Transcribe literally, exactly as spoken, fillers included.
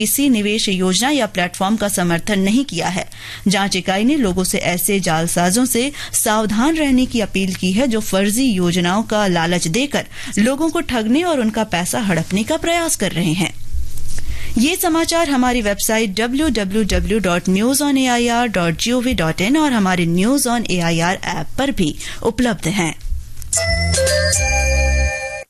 किसी निवेश योजना या प्लेटफॉर्म का समर्थन नहीं किया है। जांच इकाई ने लोगों से ऐसे जालसाजों से सावधान रहने की अपील की है जो फर्जी योजनाओं का लालच देकर लोगों को ठगने और उनका पैसा हड़पने का प्रयास कर रहे हैं। ये समाचार हमारी website W W W dot news on A I R dot G O V dot in और हमारे news on A I R app पर भी उपलब्ध हैं।